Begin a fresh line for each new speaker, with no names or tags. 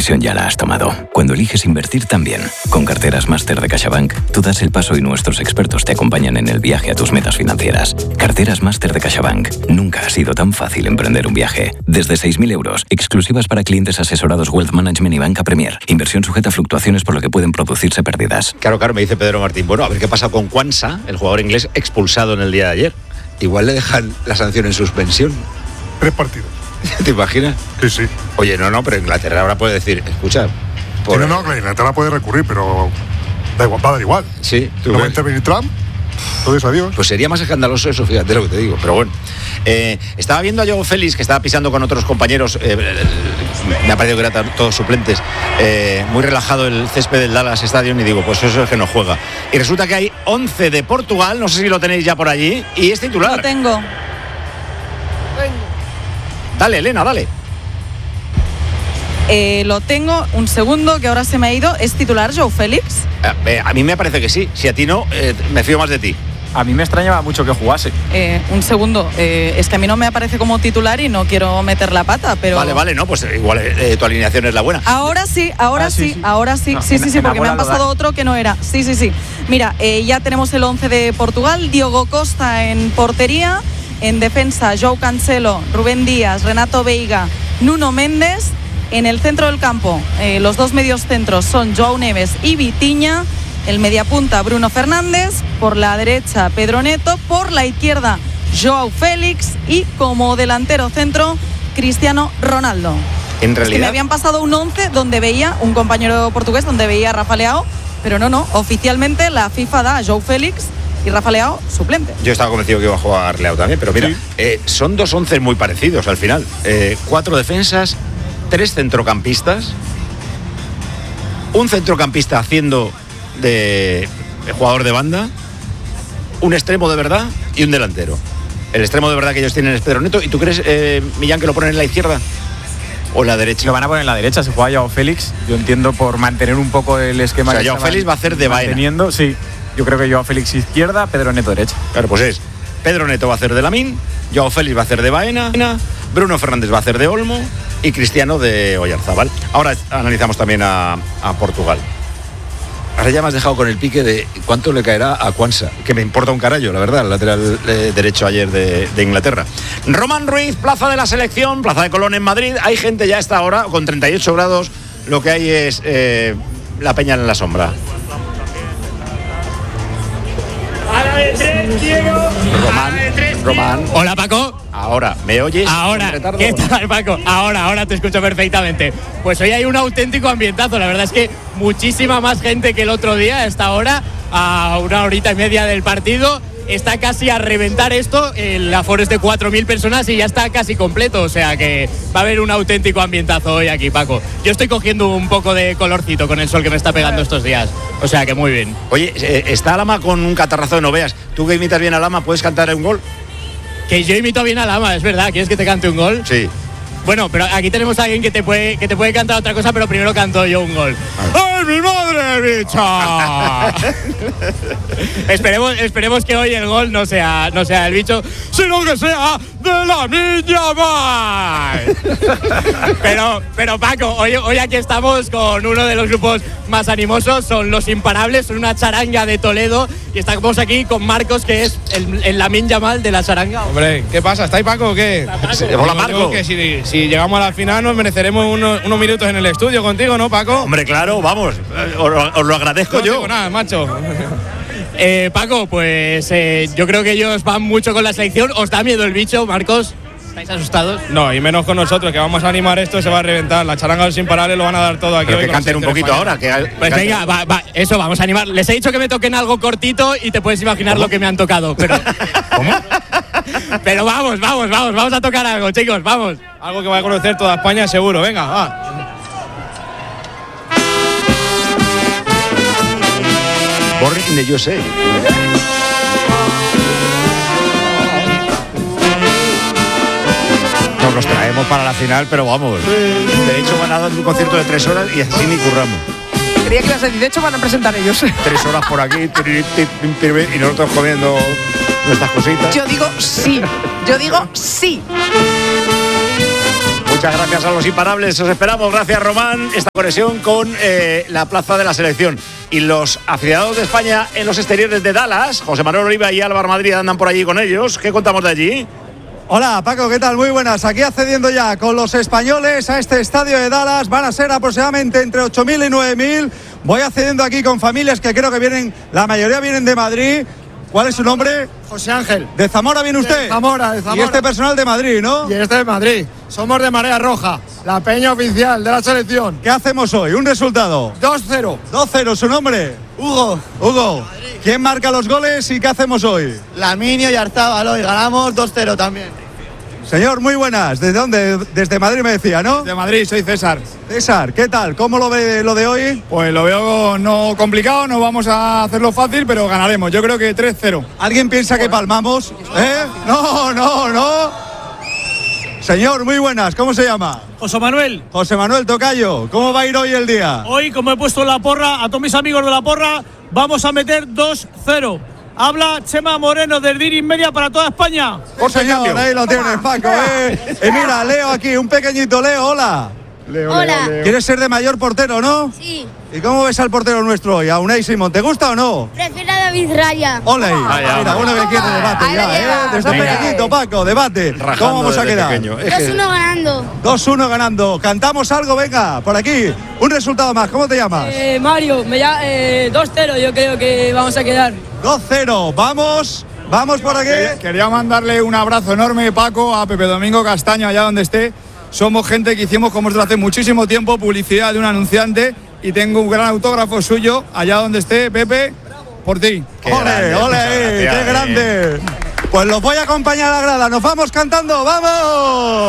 decisión ya la has tomado. Cuando eliges invertir también. Con carteras Máster de CaixaBank, tú das el paso y nuestros expertos te acompañan en el viaje a tus metas financieras. Carteras Máster de CaixaBank. Nunca ha sido tan fácil emprender un viaje. Desde 6.000 euros, exclusivas para clientes asesorados Wealth Management y Banca Premier. Inversión sujeta a fluctuaciones por lo que pueden producirse pérdidas.
Claro, me dice Pedro Martín. Bueno, a ver qué pasa con Quansah, el jugador inglés expulsado en el día de ayer. Igual le dejan la sanción en suspensión.
3 partidos.
¿Te imaginas?
Sí.
Oye, no, pero Inglaterra ahora puede decir, escucha...
Sí, no, que Inglaterra puede recurrir, pero da igual, va a dar igual.
Sí,
¿tú no va a intervenir Trump? Entonces, adiós.
Pues sería más escandaloso eso, fíjate lo que te digo. Pero bueno, estaba viendo a Joao Félix, que estaba pisando con otros compañeros, me ha parecido que eran todos suplentes, muy relajado el césped del Dallas Stadium, y digo, pues eso es que no juega. Y resulta que hay 11 de Portugal, no sé si lo tenéis ya por allí, y es titular.
Lo tengo.
Dale, Elena, dale.
Lo tengo, un segundo, que ahora se me ha ido. ¿Es titular Joao Félix?
A mí me parece que sí. Si a ti no, me fío más de ti.
A mí me extrañaba mucho que jugase.
Un segundo, es que a mí no me aparece como titular y no quiero meter la pata, pero...
Vale, no, pues igual tu alineación es la buena.
Ahora sí.
No,
Sí, porque me han pasado otro que no era. Sí. Mira, ya tenemos el 11 de Portugal. Diogo Costa en portería. En defensa, João Cancelo, Rubén Díaz, Renato Veiga, Nuno Méndez. En el centro del campo, los dos medios centros son João Neves y Vitinha. El mediapunta, Bruno Fernández. Por la derecha, Pedro Neto. Por la izquierda, Joao Félix. Y como delantero centro, Cristiano Ronaldo.
En realidad,
es que me habían pasado un 11 donde veía un compañero portugués, donde veía a Rafa Leao. Pero no, oficialmente la FIFA da a Joao Félix y Rafa Leao suplente.
Yo estaba convencido que iba a jugar Leao también, pero mira, son dos 11 muy parecidos al final. 4 defensas, 3 centrocampistas, un centrocampista haciendo de jugador de banda, un extremo de verdad y un delantero. El extremo de verdad que ellos tienen es Pedro Neto. ¿Y tú crees, Millán, que lo ponen en la izquierda o en la derecha?
Lo van a poner en la derecha, se juega Joao Félix. Yo entiendo por mantener un poco el esquema.
O sea, Joao Félix va a hacer de vaina.
Sí, yo creo que Joao Félix izquierda, Pedro Neto derecha.
Claro, pues es Pedro Neto va a hacer de Lamín, Joao Félix va a hacer de Baena, Bruno Fernández va a hacer de Olmo y Cristiano de Oyarzabal. Ahora analizamos también a Portugal. Ahora ya me has dejado con el pique de cuánto le caerá a Quansah, que me importa un carallo, la verdad, el lateral derecho ayer de Inglaterra. Román Ruiz, plaza de la selección, plaza de Colón en Madrid. Hay gente ya a esta hora, con 38 grados, lo que hay es la peña en la sombra. Román.
Hola, Paco.
Ahora, ¿me oyes?
Ahora, ¿qué tal, Paco? Ahora te escucho perfectamente. Pues hoy hay un auténtico ambientazo. La verdad es que muchísima más gente que el otro día a esta hora, a 1h30 del partido. Está casi a reventar esto, el aforo es de 4.000 personas y ya está casi completo, o sea que va a haber un auténtico ambientazo hoy aquí, Paco. Yo estoy cogiendo un poco de colorcito con el sol que me está pegando estos días, o sea que muy bien.
Oye, está Lama con un catarrazo de no veas. Tú que imitas bien a Lama, ¿puedes cantar un gol?
Que yo imito bien a Lama, es verdad. ¿Quieres que te cante un gol?
Sí.
Bueno, pero aquí tenemos a alguien que te puede cantar otra cosa, pero primero canto yo un gol. ¡Ay, mi madre, bicha! esperemos que hoy el gol no sea del bicho, sino que sea de la niña más. Pero Paco, hoy aquí estamos con uno de los grupos más animosos, son los Imparables, son una charanga de Toledo, y estamos aquí con Marcos, que es el Lamine Yamal de la charanga.
Hombre, ¿qué pasa? ¿Estáis, Paco, o qué?
Hola, Marco.
Que si llegamos a la final nos mereceremos unos minutos en el estudio contigo, ¿no, Paco?
Hombre, claro, vamos, os lo agradezco
no
yo.
No digo nada, macho.
Paco, pues yo creo que ellos van mucho con la selección. ¿Os da miedo el bicho, Marcos? ¿Estáis asustados?
No, y menos con nosotros, que vamos a animar esto, se va a reventar. La charanga de los Imparables lo van a dar todo aquí.
Pero
hoy
que canten un poquito ahora.
Pues venga, eso, vamos a animar. Les he dicho que me toquen algo cortito y te puedes imaginar lo que me han tocado. Pero,
¿cómo?
Pero vamos a tocar algo, chicos, vamos.
Algo que va a conocer toda España seguro, venga, va.
Born in the USA. Nos los traemos para la final, pero vamos. De hecho, van a dar un concierto de 3 horas y así ni curramos.
Creía que las de hecho van a presentar ellos.
3 horas por aquí y nosotros comiendo nuestras cositas.
Yo digo sí.
Muchas gracias a los imparables, os esperamos. Gracias, Román. Esta conexión con la plaza de la selección. Y los aficionados de España en los exteriores de Dallas, José Manuel Oliva y Álvaro Madrid andan por allí con ellos. ¿Qué contamos de allí?
Hola Paco, ¿qué tal? Muy buenas. Aquí accediendo ya con los españoles a este estadio de Dallas. Van a ser aproximadamente entre 8.000 y 9.000. Voy accediendo aquí con familias que creo que vienen, la mayoría vienen de Madrid. ¿Cuál es su nombre?
José Ángel.
¿De Zamora viene usted?
De Zamora.
Y este personal de Madrid, ¿no?
Y este de Madrid. Somos de Marea Roja, la peña oficial de la selección.
¿Qué hacemos hoy? ¿Un resultado?
2-0.
2-0, ¿su nombre?
Hugo.
Hugo. ¿Quién marca los goles y qué hacemos hoy?
Laminio y Arzábal hoy. Ganamos 2-0 también.
Señor, muy buenas. ¿Desde dónde? Desde Madrid me decía, ¿no?
De Madrid, soy César.
César, ¿qué tal? ¿Cómo lo ve lo de hoy?
Pues lo veo no complicado, no vamos a hacerlo fácil, pero ganaremos. Yo creo que 3-0.
¿Alguien piensa que palmamos? No. Señor, muy buenas. ¿Cómo se llama?
José Manuel.
José Manuel Tocayo. ¿Cómo va a ir hoy el día?
Hoy, como he puesto la porra, a todos mis amigos de la porra, vamos a meter 2-0. Habla Chema Moreno del Diris Media para toda España.
Por señor, ahí lo tienes, Paco. Y mira, Leo aquí, un pequeñito Leo, hola.
Hola.
¿Quieres ser de mayor portero, no?
Sí.
¿Y cómo ves al portero nuestro hoy, a Unai Simón? ¿Te gusta o no?
Prefiero a David Raya.
Ole, mira, uno que quiere debate ya, Desde pequeñito, Paco, debate. ¿Cómo vamos a quedar?
2-1 ganando.
2-1 ganando. ¿Cantamos algo? Venga, por aquí. Un resultado más. ¿Cómo te llamas?
Mario, 2-0 yo creo que vamos a quedar.
2-0. Vamos por aquí.
Quería mandarle un abrazo enorme, Paco, a Pepe Domingo Castaño, allá donde esté. Somos gente que hicimos, como desde hace muchísimo tiempo, publicidad de un anunciante y tengo un gran autógrafo suyo, allá donde esté, Pepe, por ti.
¡Ole, qué grande! Pues los voy a acompañar a la grada. ¡Nos vamos cantando! ¡Vamos!